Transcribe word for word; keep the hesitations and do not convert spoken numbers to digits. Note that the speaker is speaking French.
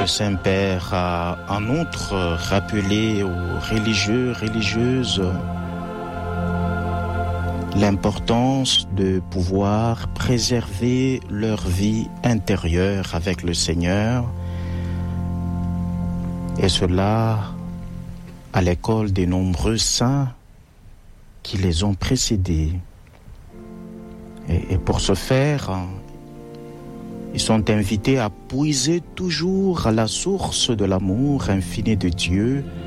Le Saint-Père a en outre rappelé aux religieux, religieuses, l'importance de pouvoir préserver leur vie intérieure avec le Seigneur, et cela à l'école des nombreux saints qui les ont précédés. Et, et pour ce faire, ils sont invités à puiser toujours à la source de l'amour infini de Dieu